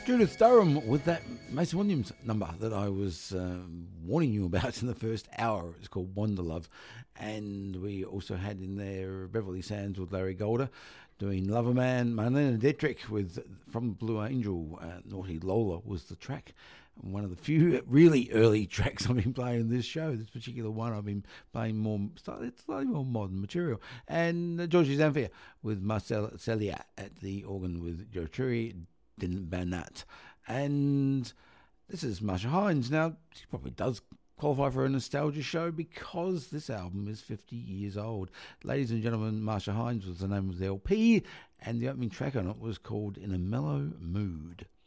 Judith Durham with that Mason Williams number that I was warning you about in the first hour. It's called Wanderlove. And we also had in there Beverly Sands with Larry Golder doing Loverman. Marlene Dietrich with From Blue Angel. Naughty Lola was the track. One of the few really early tracks I've been playing in this show. This particular one I've been playing slightly more modern material. And Georgie Zamfir with Marcel Celia at the organ with Gertrude Banat. And this is Marsha Hines. Now, she probably does qualify for a nostalgia show because this album is 50 years old. Ladies and gentlemen, Marsha Hines was the name of the LP, and the opening track on it was called In a Mellow Mood.